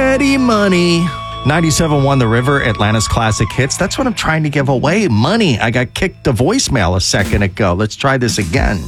Ready Money. 97.1 The River, Atlanta's classic hits. That's what I'm trying to give away. Money. I got kicked a voicemail a second ago. Let's try this again.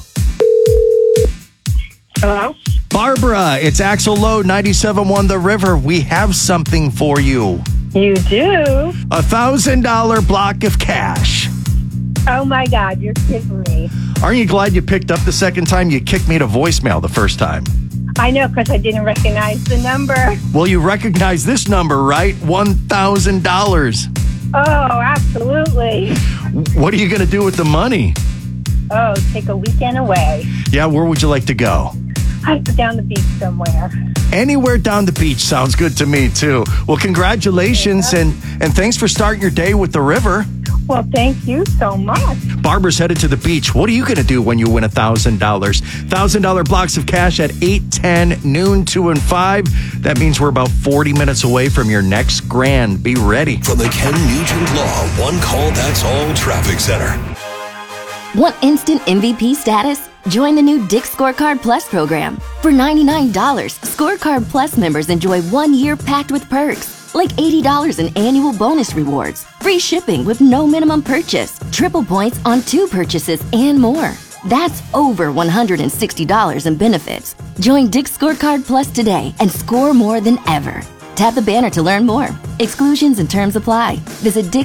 Hello? Barbara, it's Axel Lowe, 97.1 The River. We have something for you. You do? $1,000 block of cash. Oh my God, you're kidding me. Aren't you glad you picked up the second time? You kicked me to voicemail the first time. I know, because I didn't recognize the number. Well, you recognize this number, right? $1,000. Oh, absolutely. What are you going to do with the money? Oh, take a weekend away. Yeah, where would you like to go? I'd go down the beach somewhere. Anywhere down the beach sounds good to me, too. Well, congratulations, and thanks for starting your day with the river. Well, thank you so much. Barbara's headed to the beach. What are you going to do when you win $1,000? $1,000 blocks of cash at 8, 10, noon, 2, and 5. That means we're about 40 minutes away from your next grand. Be ready. From the Ken Nugent Law One Call That's All Traffic Center. Want instant MVP status? Join the new Dick's Scorecard Plus program. For $99, Scorecard Plus members enjoy 1 year packed with perks, like $80 in annual bonus rewards, free shipping with no minimum purchase, triple points on 2 purchases, and more. That's over $160 in benefits. Join Dick's Scorecard Plus today and score more than ever. Tap the banner to learn more. Exclusions and terms apply. Visit Dick's